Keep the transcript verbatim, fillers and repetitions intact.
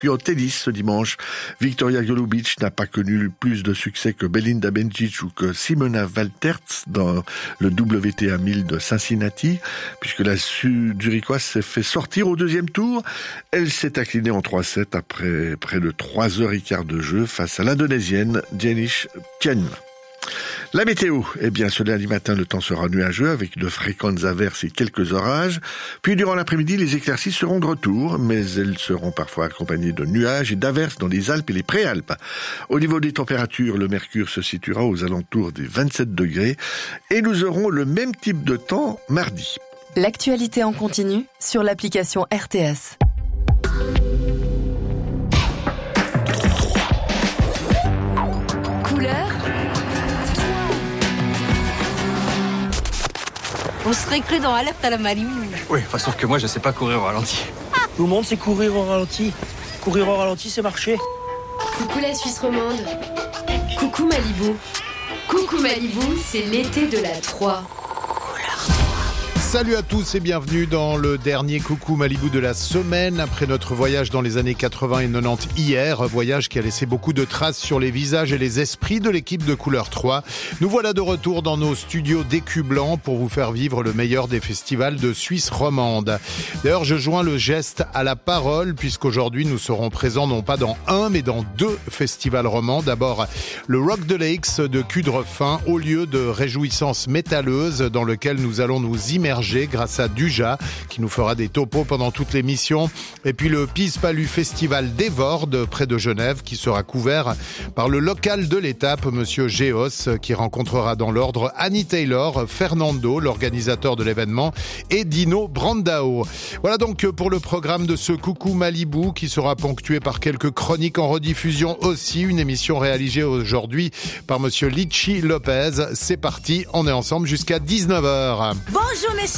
Puis au tennis ce dimanche, Victoria Golubic n'a pas connu plus de succès que Belinda Bencic ou que Simona Valters dans le W T A mille de Cincinnati, puisque la Zurichoise s'est fait sortir au deuxième tour. Elle s'est inclinée en trois sept après près de trois heures et quart de jeu face à l'Indonésienne Janice Tien. La météo, eh bien, ce lundi matin, le temps sera nuageux avec de fréquentes averses et quelques orages. Puis, durant l'après-midi, les éclaircies seront de retour, mais elles seront parfois accompagnées de nuages et d'averses dans les Alpes et les Préalpes. Au niveau des températures, le mercure se situera aux alentours des vingt-sept degrés et nous aurons le même type de temps mardi. L'actualité en continu sur l'application R T S. Couleur. On serait cru dans Alerte à la Malibu. Oui, enfin, sauf que moi, je sais pas courir au ralenti. Tout le monde sait courir au ralenti. Courir au ralenti, c'est marcher. Coucou la Suisse romande. Coucou Malibu. Coucou Malibu, c'est l'été de la trois. Salut à tous et bienvenue dans le dernier Coucou Malibu de la semaine après notre voyage dans les années quatre-vingts et quatre-vingt-dix hier, voyage qui a laissé beaucoup de traces sur les visages et les esprits de l'équipe de Couleur trois. Nous voilà de retour dans nos studios d'Écu Blanc pour vous faire vivre le meilleur des festivals de Suisse romande. D'ailleurs, je joins le geste à la parole puisqu'aujourd'hui nous serons présents non pas dans un mais dans deux festivals romans. D'abord le Rock the Lakes de Cudrefin, au lieu de réjouissances métalleuses dans lequel nous allons nous immerger grâce à Duja qui nous fera des topos pendant toute l'émission, et puis le Piz-Palu Festival d'Evorde près de Genève qui sera couvert par le local de l'étape Monsieur Géos qui rencontrera dans l'ordre Annie Taylor, Fernando l'organisateur de l'événement et Dino Brandao. Voilà donc pour le programme de ce Coucou Malibu qui sera ponctué par quelques chroniques en rediffusion aussi, une émission réalisée aujourd'hui par Monsieur Litchi Lopez. C'est parti, on est ensemble jusqu'à dix-neuf heures. Bonjour mes